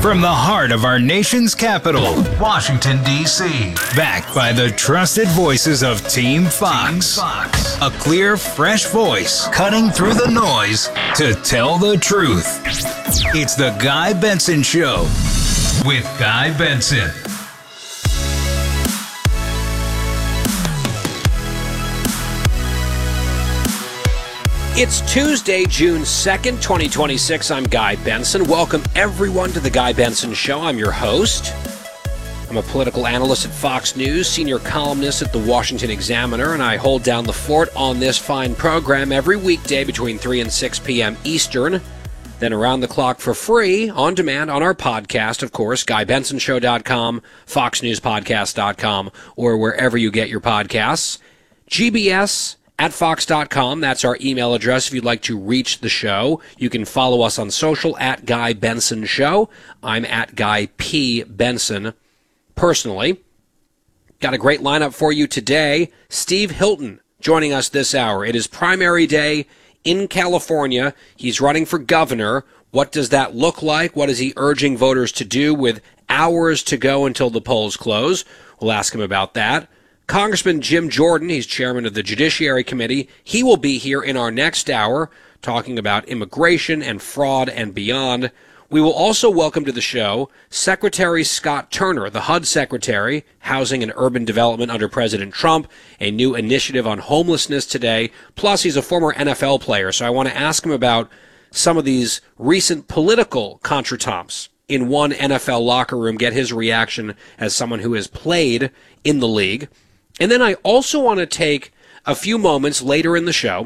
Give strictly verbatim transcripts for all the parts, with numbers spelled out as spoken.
From the heart of our nation's capital, Washington, D C Backed by the trusted voices of Team Fox. Team Fox. A clear, fresh voice cutting through the noise to tell the truth. It's the Guy Benson Show with Guy Benson. It's Tuesday, June second, twenty twenty-six. I'm Guy Benson. Welcome, everyone, to The Guy Benson Show. I'm your host. I'm a political analyst at Fox News, senior columnist at The Washington Examiner, and I hold down the fort on this fine program every weekday between three and six p.m. Eastern, then around the clock for free, on demand, on our podcast, of course, guy benson show dot com, fox news podcast dot com, or wherever you get your podcasts. G B S at fox dot com, that's our email address if you'd like to reach the show. You can follow us on social at Guy Benson Show. I'm at Guy P. Benson personally. Got a great lineup for you today. Steve Hilton joining us this hour. It is primary day in California. He's running for governor. What does that look like? What is he urging voters to do with hours to go until the polls close? We'll ask him about that. Congressman Jim Jordan, he's chairman of the Judiciary Committee. He will be here in our next hour talking about immigration and fraud and beyond. We will also welcome to the show Secretary Scott Turner, the H U D Secretary, Housing and Urban Development under President Trump, a new initiative on homelessness today. Plus, he's a former N F L player, so I want to ask him about some of these recent political contretemps in one N F L locker room, get his reaction as someone who has played in the league. And then I also want to take a few moments later in the show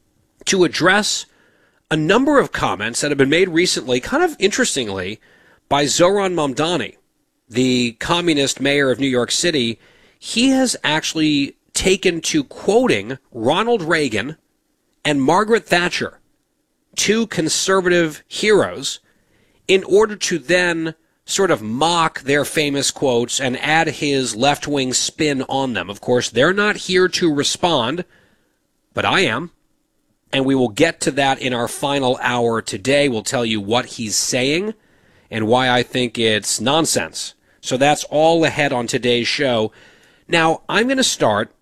to address a number of comments that have been made recently, kind of interestingly, by Zohran Mamdani, the communist mayor of New York City. He has actually taken to quoting Ronald Reagan and Margaret Thatcher, two conservative heroes, in order to then sort of mock their famous quotes and add his left-wing spin on them. Of course, they're not here to respond, but I am. And we will get to that in our final hour today. We'll tell you what he's saying and why I think it's nonsense. So that's all ahead on today's show. Now, I'm going to start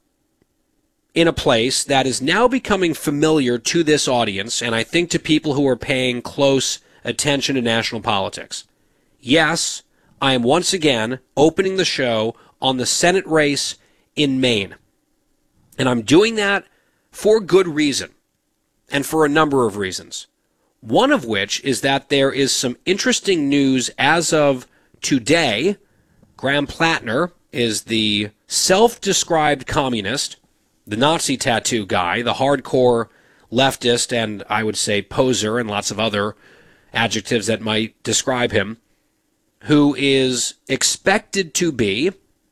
in a place that is now becoming familiar to this audience, and I think to people who are paying close attention to national politics. Yes, I am once again opening the show on the Senate race in Maine. And I'm doing that for good reason, and for a number of reasons. One of which is that there is some interesting news as of today. Graham Plattner is the self-described communist, the Nazi tattoo guy, the hardcore leftist, and I would say poser and lots of other adjectives that might describe him, who is expected to be,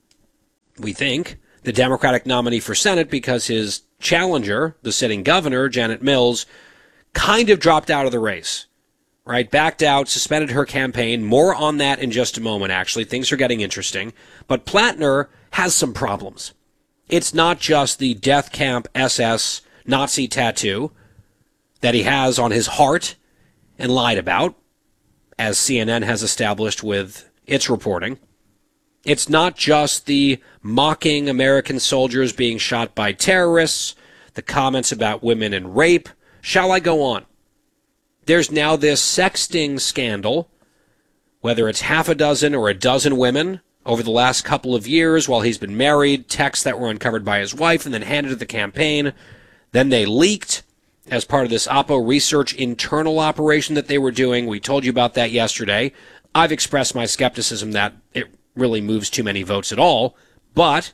we think, the Democratic nominee for Senate because his challenger, the sitting governor, Janet Mills, kind of dropped out of the race, right? Backed out, suspended her campaign. More on that in just a moment, actually. Things are getting interesting. But Plattner has some problems. It's not just the Death Camp S S Nazi tattoo that he has on his heart and lied about, as C N N has established with its reporting. It's not just the mocking American soldiers being shot by terrorists, the comments about women and rape. Shall I go on? There's now this sexting scandal, whether it's half a dozen or a dozen women over the last couple of years while he's been married, texts that were uncovered by his wife and then handed to the campaign. Then they leaked as part of this Oppo research internal operation that they were doing. We told you about that yesterday. I've expressed my skepticism that it really moves too many votes at all. But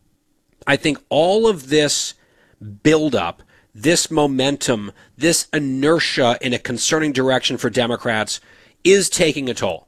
I think all of this buildup, this momentum, this inertia in a concerning direction for Democrats is taking a toll.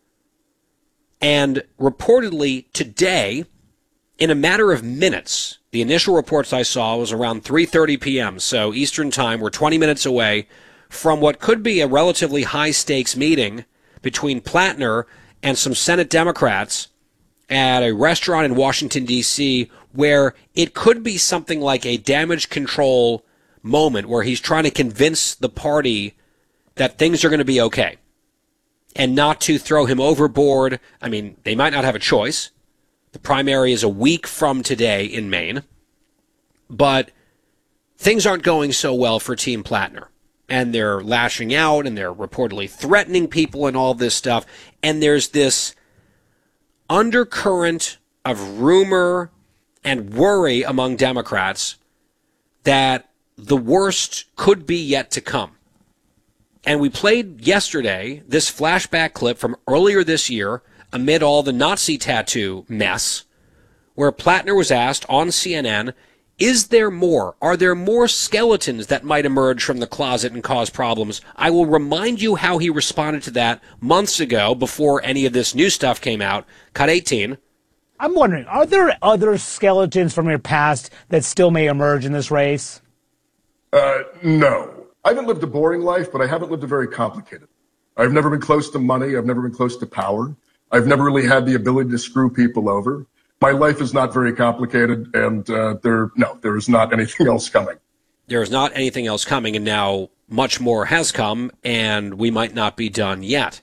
And reportedly today, in a matter of minutes, the initial reports I saw was around three thirty p.m., so Eastern Time. We're twenty minutes away from what could be a relatively high-stakes meeting between Plattner and some Senate Democrats at a restaurant in Washington, D C, where it could be something like a damage control moment where he's trying to convince the party that things are going to be okay. and not to throw him overboard. I mean, they might not have a choice. The primary is a week from today in Maine. But things aren't going so well for Team Plattner. And they're lashing out, and they're reportedly threatening people and all this stuff. And there's this undercurrent of rumor and worry among Democrats that the worst could be yet to come. And we played yesterday this flashback clip from earlier this year amid all the Nazi tattoo mess, where Plattner was asked on C N N, is there more? Are there more skeletons that might emerge from the closet and cause problems? I will remind you how he responded to that months ago before any of this new stuff came out. Cut eighteen. I'm wondering, are there other skeletons from your past that still may emerge in this race? Uh, no. I haven't lived a boring life, but I haven't lived a very complicated. I've never been close to money. I've never been close to power. I've never really had the ability to screw people over. My life is not very complicated, and uh, there, no, there is not anything else coming. There is not anything else coming, and now much more has come, and we might not be done yet.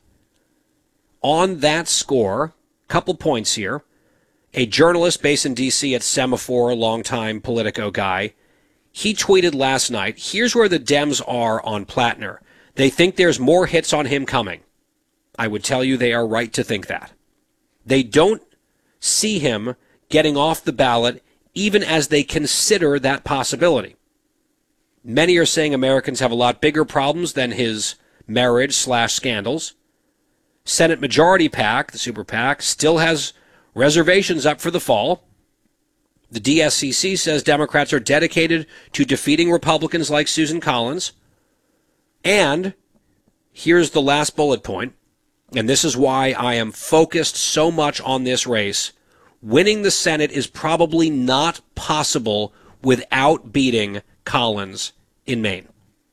On that score, couple points here. A journalist based in D C at Semaphore, a longtime Politico guy, he tweeted last night, here's where the Dems are on Plattner. They think there's more hits on him coming. I would tell you they are right to think that. They don't see him getting off the ballot even as they consider that possibility. Many are saying Americans have a lot bigger problems than his marriage slash scandals. Senate Majority PAC, the Super PAC, still has reservations up for the fall. The D S C C says Democrats are dedicated to defeating Republicans like Susan Collins. And here's the last bullet point, and this is why I am focused so much on this race. Winning the Senate is probably not possible without beating Collins in Maine.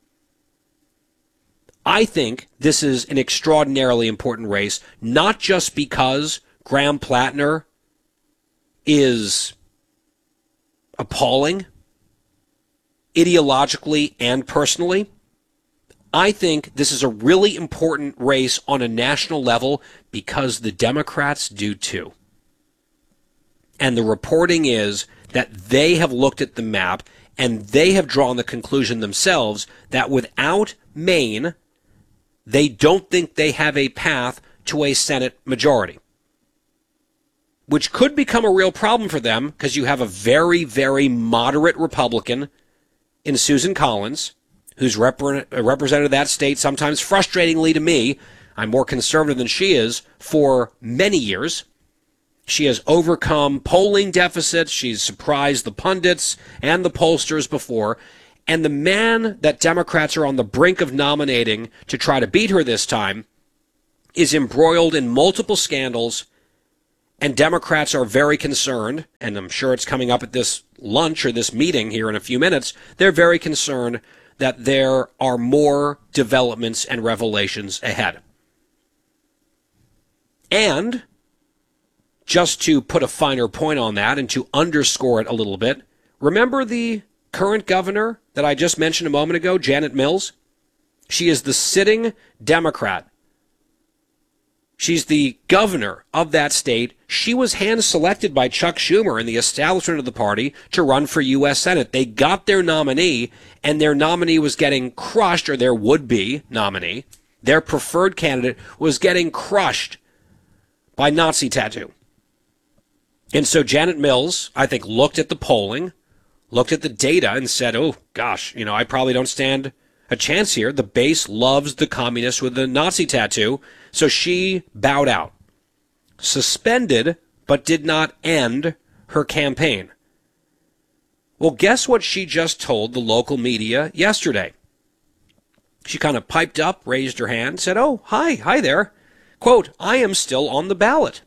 I think this is an extraordinarily important race, not just because Graham Plattner is appalling, ideologically and personally. I think this is a really important race on a national level because the Democrats do too. And the reporting is that they have looked at the map and they have drawn the conclusion themselves that without Maine, they don't think they have a path to a Senate majority, which could become a real problem for them because you have a very, very moderate Republican in Susan Collins, who's rep- represented that state sometimes frustratingly to me. I'm more conservative than she is for many years. She has overcome polling deficits. She's surprised the pundits and the pollsters before. And the man that Democrats are on the brink of nominating to try to beat her this time is embroiled in multiple scandals. And Democrats are very concerned, and I'm sure it's coming up at this lunch or this meeting here in a few minutes, they're very concerned that there are more developments and revelations ahead. And just to put a finer point on that and to underscore it a little bit, remember the current governor that I just mentioned a moment ago, Janet Mills? She is the sitting Democrat. She's the governor of that state. She was hand-selected by Chuck Schumer and the establishment of the party to run for U S Senate. They got their nominee, and their nominee was getting crushed, or their would-be nominee, their preferred candidate, was getting crushed by Nazi tattoo. And so Janet Mills, I think, looked at the polling, looked at the data, and said, oh, gosh, you know, I probably don't stand a chance here. The base loves the communists with the Nazi tattoo. So she bowed out, suspended, but did not end her campaign. Well, guess what she just told the local media yesterday? She kind of piped up, raised her hand, said, oh, hi, hi there. Quote, I am still on the ballot.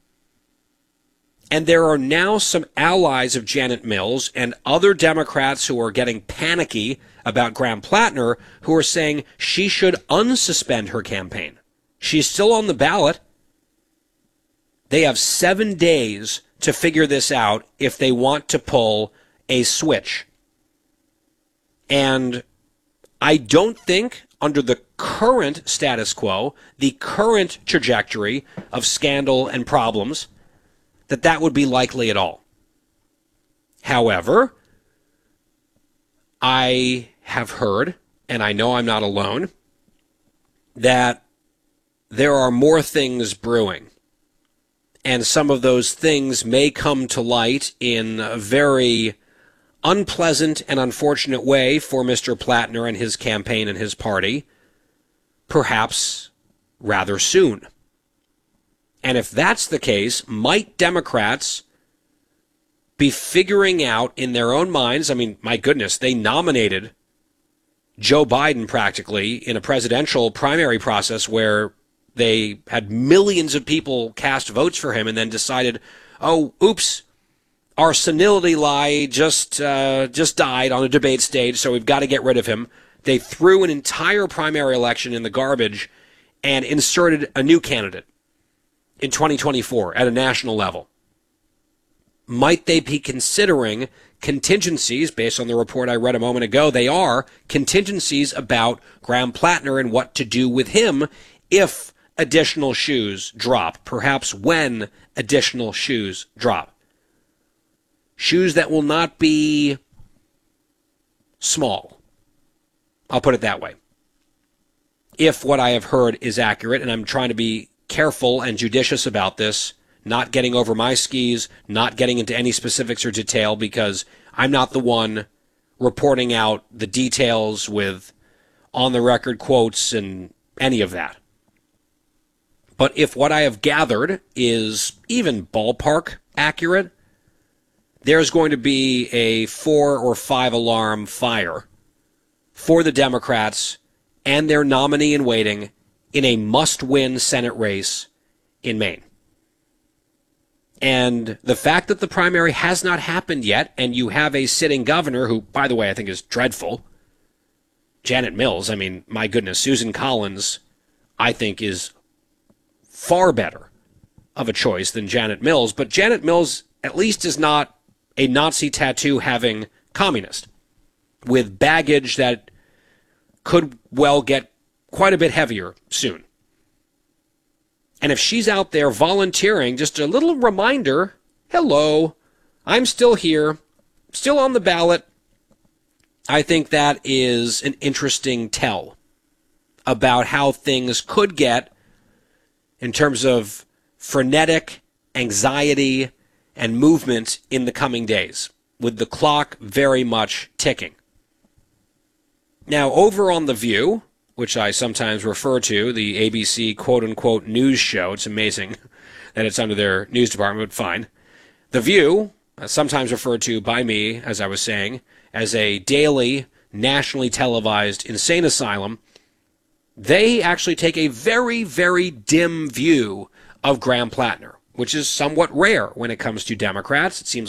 And there are now some allies of Janet Mills and other Democrats who are getting panicky about Graham Plattner who are saying she should unsuspend her campaign. She's still on the ballot. They have seven days to figure this out if they want to pull a switch. And I don't think under the current status quo, the current trajectory of scandal and problems, that that would be likely at all. However, I have heard, and I know I'm not alone, that there are more things brewing. And some of those things may come to light in a very unpleasant and unfortunate way for Mister Plattner and his campaign and his party, perhaps rather soon. And if that's the case, might Democrats be figuring out in their own minds, I mean, my goodness, they nominated Joe Biden practically in a presidential primary process where they had millions of people cast votes for him and then decided, oh, oops, our senility lie just uh, just died on a debate stage, so we've got to get rid of him. They threw an entire primary election in the garbage and inserted a new candidate in twenty twenty-four at a national level. Might they be considering contingencies, based on the report I read a moment ago? They are contingencies about Graham Plattner and what to do with him if additional shoes drop, perhaps when additional shoes drop. Shoes that will not be small. I'll put it that way. If what I have heard is accurate, and I'm trying to be careful and judicious about this, not getting over my skis, not getting into any specifics or detail, because I'm not the one reporting out the details with on-the-record quotes and any of that. But if what I have gathered is even ballpark accurate, there's going to be a four or five alarm fire for the Democrats and their nominee in waiting in a must-win Senate race in Maine. And the fact that the primary has not happened yet, and you have a sitting governor who, by the way, I think is dreadful, Janet Mills, I mean, my goodness, Susan Collins, I think is far better of a choice than Janet Mills, but Janet Mills at least is not a Nazi tattoo-having communist with baggage that could well get quite a bit heavier soon. And if she's out there volunteering, just a little reminder, hello, I'm still here, still on the ballot, I think that is an interesting tell about how things could get in terms of frenetic anxiety and movement in the coming days, with the clock very much ticking. Now, over on The View, which I sometimes refer to, the A B C quote-unquote news show, it's amazing that it's under their news department, but fine. The View, sometimes referred to by me, as I was saying, as a daily, nationally televised insane asylum, they actually take a very, very dim view of Graham Plattner, which is somewhat rare when it comes to Democrats. It seems